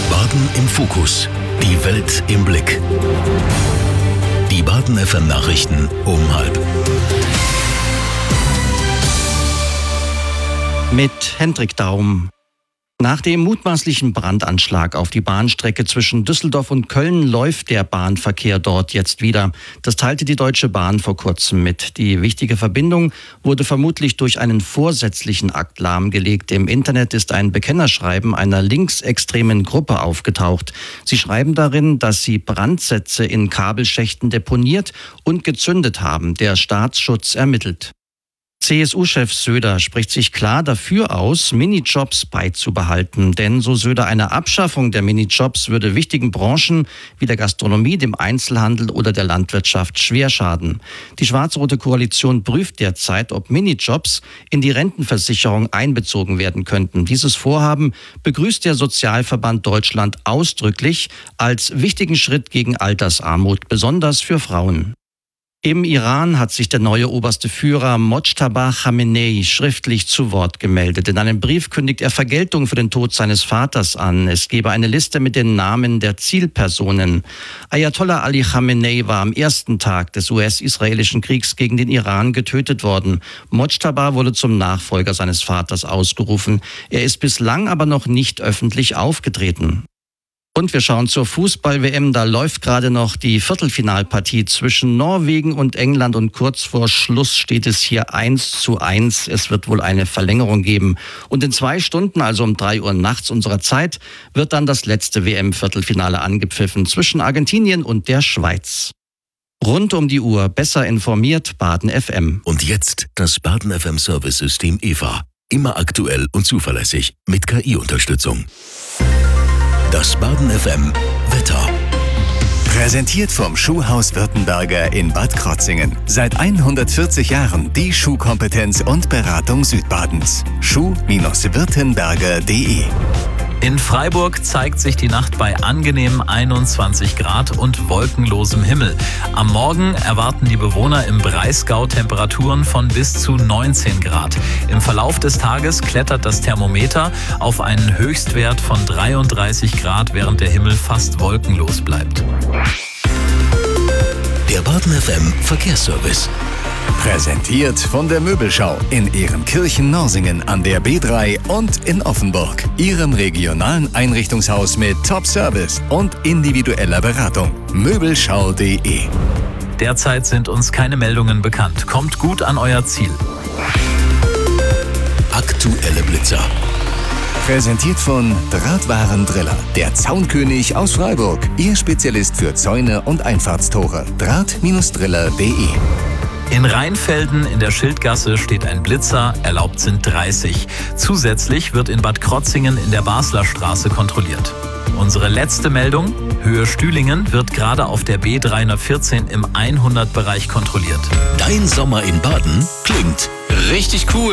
Baden im Fokus. Die Welt im Blick. Die Baden FM Nachrichten um 12:30. Mit Hendrik Daum. Nach dem mutmaßlichen Brandanschlag auf die Bahnstrecke zwischen Düsseldorf und Köln läuft der Bahnverkehr dort jetzt wieder. Das teilte die Deutsche Bahn vor kurzem mit. Die wichtige Verbindung wurde vermutlich durch einen vorsätzlichen Akt lahmgelegt. Im Internet ist ein Bekennerschreiben einer linksextremen Gruppe aufgetaucht. Sie schreiben darin, dass sie Brandsätze in Kabelschächten deponiert und gezündet haben. Der Staatsschutz ermittelt. CSU-Chef Söder spricht sich klar dafür aus, Minijobs beizubehalten. Denn, so Söder, eine Abschaffung der Minijobs würde wichtigen Branchen wie der Gastronomie, dem Einzelhandel oder der Landwirtschaft schwer schaden. Die schwarz-rote Koalition prüft derzeit, ob Minijobs in die Rentenversicherung einbezogen werden könnten. Dieses Vorhaben begrüßt der Sozialverband Deutschland ausdrücklich als wichtigen Schritt gegen Altersarmut, besonders für Frauen. Im Iran hat sich der neue oberste Führer Mojtaba Khamenei schriftlich zu Wort gemeldet. In einem Brief kündigt er Vergeltung für den Tod seines Vaters an. Es gebe eine Liste mit den Namen der Zielpersonen. Ayatollah Ali Khamenei war am ersten Tag des US-israelischen Kriegs gegen den Iran getötet worden. Mojtaba wurde zum Nachfolger seines Vaters ausgerufen. Er ist bislang aber noch nicht öffentlich aufgetreten. Und wir schauen zur Fußball-WM. Da läuft gerade noch die Viertelfinalpartie zwischen Norwegen und England und kurz vor Schluss steht es hier 1:1. Es wird wohl eine Verlängerung geben. Und in 2 Stunden, also um 3 Uhr nachts unserer Zeit, wird dann das letzte WM-Viertelfinale angepfiffen zwischen Argentinien und der Schweiz. Rund um die Uhr besser informiert Baden FM. Und jetzt das Baden FM Service-System EVA. Immer aktuell und zuverlässig mit KI-Unterstützung. Das Baden FM Wetter. Präsentiert vom Schuhhaus Württemberger in Bad Krotzingen. Seit 140 Jahren die Schuhkompetenz und Beratung Südbadens. Schuh-württemberger.de. In Freiburg zeigt sich die Nacht bei angenehmen 21 Grad und wolkenlosem Himmel. Am Morgen erwarten die Bewohner im Breisgau Temperaturen von bis zu 19 Grad. Im Verlauf des Tages klettert das Thermometer auf einen Höchstwert von 33 Grad, während der Himmel fast wolkenlos bleibt. Der Baden FM Verkehrsservice. Präsentiert von der Möbelschau in Ehrenkirchen-Norsingen an der B3 und in Offenburg. Ihrem regionalen Einrichtungshaus mit Top-Service und individueller Beratung. Möbelschau.de. Derzeit sind uns keine Meldungen bekannt. Kommt gut an euer Ziel. Aktuelle Blitzer. Präsentiert von Drahtwarendriller, der Zaunkönig aus Freiburg. Ihr Spezialist für Zäune und Einfahrtstore. Draht-driller.de. In Rheinfelden in der Schildgasse steht ein Blitzer, erlaubt sind 30. Zusätzlich wird in Bad Krotzingen in der Basler Straße kontrolliert. Unsere letzte Meldung: Höhe Stühlingen wird gerade auf der B314 im 100-Bereich kontrolliert. Dein Sommer in Baden klingt richtig cool.